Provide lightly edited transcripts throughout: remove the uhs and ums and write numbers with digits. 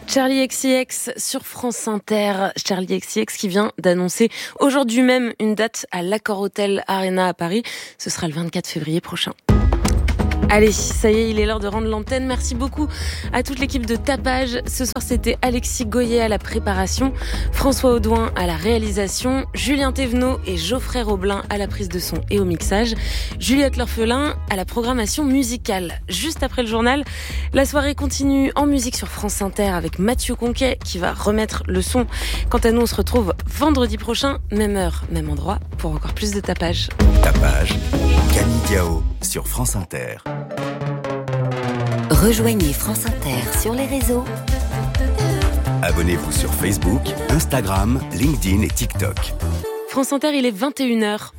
Charli XCX sur France Inter. Charli XCX qui vient d'annoncer aujourd'hui même une date à l'Accor Hotel Arena à Paris. Ce sera le 24 février prochain. Allez, ça y est, il est l'heure de rendre l'antenne. Merci beaucoup à toute l'équipe de Tapage. Ce soir, c'était Alexis Goyer à la préparation, François Audouin à la réalisation, Julien Thévenot et Geoffrey Roblin à la prise de son et au mixage, Juliette L'Orphelin à la programmation musicale. Juste après le journal, la soirée continue en musique sur France Inter avec Mathieu Conquet qui va remettre le son. Quant à nous, on se retrouve vendredi prochain, même heure, même endroit, pour encore plus de Tapage. Tapage, Camille Diao sur France Inter. Rejoignez France Inter sur les réseaux. Abonnez-vous sur Facebook, Instagram, LinkedIn et TikTok. France Inter, il est 21h.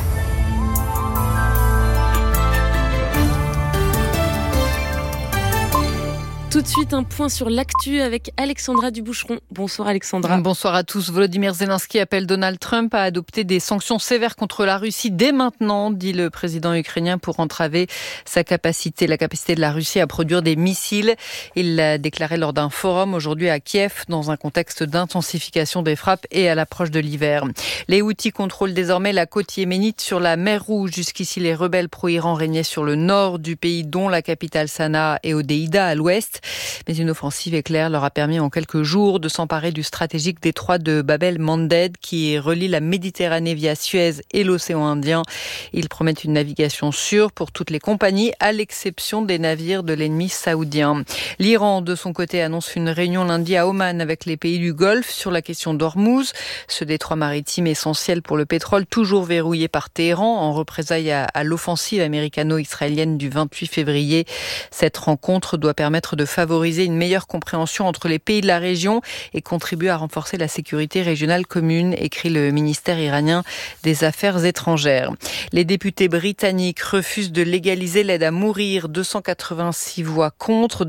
Tout de suite, un point sur l'actu avec Alexandra Duboucheron. Bonsoir Alexandra. Bonsoir à tous. Volodymyr Zelensky appelle Donald Trump à adopter des sanctions sévères contre la Russie dès maintenant, dit le président ukrainien, pour entraver la capacité de la Russie à produire des missiles. Il l'a déclaré lors d'un forum aujourd'hui à Kiev, dans un contexte d'intensification des frappes et à l'approche de l'hiver. Les Houthis contrôlent désormais la côte yéménite sur la mer Rouge. Jusqu'ici, les rebelles pro-Iran régnaient sur le nord du pays, dont la capitale Sanaa et Hodeidah à l'ouest. Mais une offensive éclair leur a permis en quelques jours de s'emparer du stratégique détroit de Bab el-Mandeb qui relie la Méditerranée via Suez et l'océan Indien. Ils promettent une navigation sûre pour toutes les compagnies, à l'exception des navires de l'ennemi saoudien. L'Iran, de son côté, annonce une réunion lundi à Oman avec les pays du Golfe sur la question d'Ormuz, ce détroit maritime essentiel pour le pétrole, toujours verrouillé par Téhéran en représailles à l'offensive américano-israélienne du 28 février. Cette rencontre doit permettre de favoriser une meilleure compréhension entre les pays de la région et contribuer à renforcer la sécurité régionale commune, écrit le ministère iranien des Affaires étrangères. Les députés britanniques refusent de légaliser l'aide à mourir. 286 voix contre,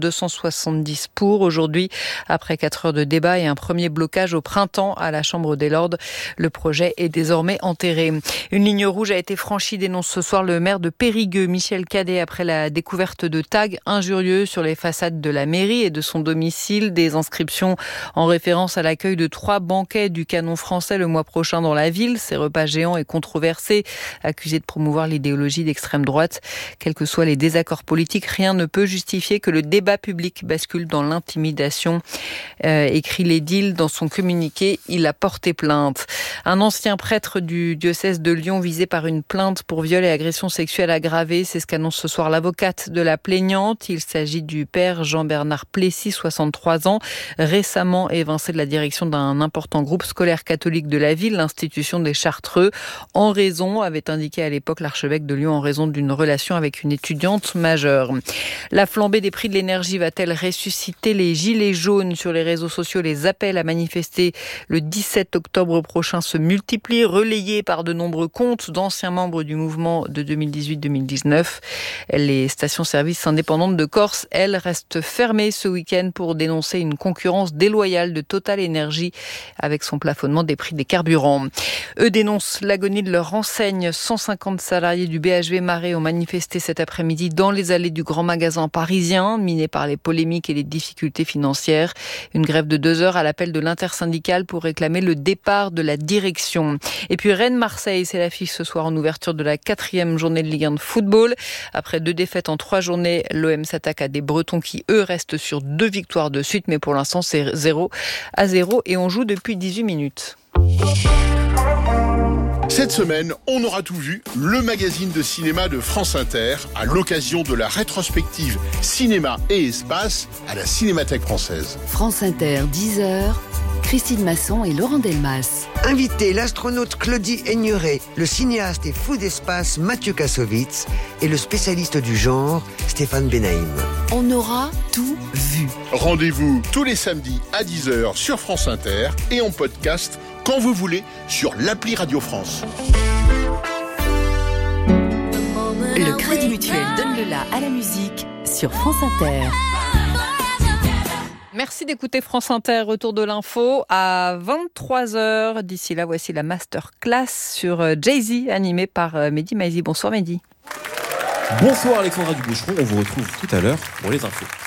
270 pour. Aujourd'hui, après 4 heures de débat et un premier blocage au printemps à la Chambre des Lords, le projet est désormais enterré. Une ligne rouge a été franchie, dénonce ce soir le maire de Périgueux, Michel Cadet, après la découverte de tags injurieux sur les façades de la mairie et de son domicile, des inscriptions en référence à l'accueil de 3 banquets du canon français le mois prochain dans la ville. Ces repas géants et controversés, accusés de promouvoir l'idéologie d'extrême droite. Quels que soient les désaccords politiques, rien ne peut justifier que le débat public bascule dans l'intimidation, écrit l'édile dans son communiqué. Il a porté plainte. Un ancien prêtre du diocèse de Lyon visé par une plainte pour viol et agression sexuelle aggravée, c'est ce qu'annonce ce soir l'avocate de la plaignante. Il s'agit du père Jean-Bernard Plessis, 63 ans, récemment évincé de la direction d'un important groupe scolaire catholique de la ville, l'institution des Chartreux, avait indiqué à l'époque l'archevêque de Lyon, en raison d'une relation avec une étudiante majeure. La flambée des prix de l'énergie va-t-elle ressusciter les gilets jaunes sur les réseaux sociaux? Les appels à manifester le 17 octobre prochain se multiplient, relayés par de nombreux comptes d'anciens membres du mouvement de 2018-2019. Les stations-service indépendantes de Corse, elles, restent fermées ce week-end pour dénoncer une concurrence déloyale de Total Énergie avec son plafonnement des prix des carburants. Eux dénoncent l'agonie de leur enseigne. 150 salariés du BHV Marais ont manifesté cet après-midi dans les allées du grand magasin parisien, miné par les polémiques et les difficultés financières. Une grève de 2 heures à l'appel de l'intersyndicale pour réclamer le départ de la direction. Et puis Rennes-Marseille, c'est l'affiche ce soir en ouverture de la 4e journée de Ligue 1 de football. Après 2 défaites en 3 journées, l'OM s'attaque à des Bretons qui, eux, restent sur 2 victoires de suite, mais pour l'instant, c'est 0-0 et on joue depuis 18 minutes. Cette semaine, on aura tout vu, le magazine de cinéma de France Inter, à l'occasion de la rétrospective Cinéma et Espace à la Cinémathèque française. France Inter, 10h, Christine Masson et Laurent Delmas. Invitez l'astronaute Claudie Aigneret, le cinéaste et fou d'espace Mathieu Kassovitz et le spécialiste du genre Stéphane Benaïm. On aura tout vu. Rendez-vous tous les samedis à 10h sur France Inter et en podcast quand vous voulez sur l'appli Radio France. Le Crédit Mutuel donne le la à la musique sur France Inter. Merci d'écouter France Inter. Retour de l'info à 23h. D'ici là, voici la masterclass sur Jay-Z, animée par Mehdi Maizi. Bonsoir Mehdi. Bonsoir Alexandra Duboucheron, on vous retrouve tout à l'heure pour les infos.